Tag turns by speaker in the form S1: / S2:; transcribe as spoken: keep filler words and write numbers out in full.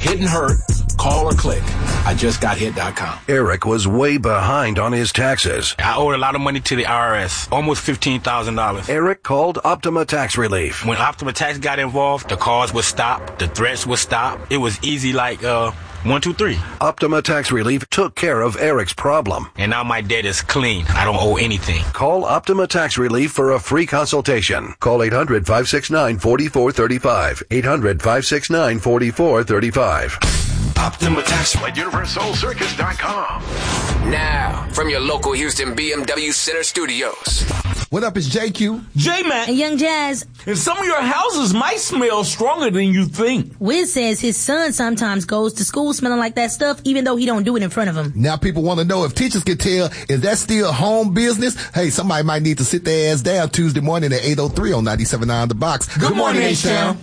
S1: Getting hurt? Call or click I just got hit dot com.
S2: Eric was way behind on his taxes.
S3: I owed a lot of money to the I R S, almost fifteen thousand dollars.
S2: Eric called Optima Tax Relief.
S3: When Optima Tax got involved, the calls would stop, the threats would stop. It was easy like, uh, one, two, three.
S2: Optima Tax Relief took care of Eric's problem.
S3: And now my debt is clean. I don't owe anything.
S2: Call Optima Tax Relief for a free consultation. Call eight hundred, five six nine, four four three five. eight hundred, five six nine, four four three five.
S4: Optima Tax at Universal Circus dot com.
S5: Now, from your local Houston B M W Center Studios.
S6: What up, it's J Q.
S7: J-Man.
S8: And Young Jazz.
S7: And some of your houses might smell stronger than you think.
S8: Wiz says his son sometimes goes to school smelling like that stuff, even though he don't do it in front of him.
S6: Now people want to know if teachers can tell, is that still home business? Hey, somebody might need to sit their ass down Tuesday morning at eight oh three on ninety-seven point nine The Box.
S7: Good, Good morning, H-Town.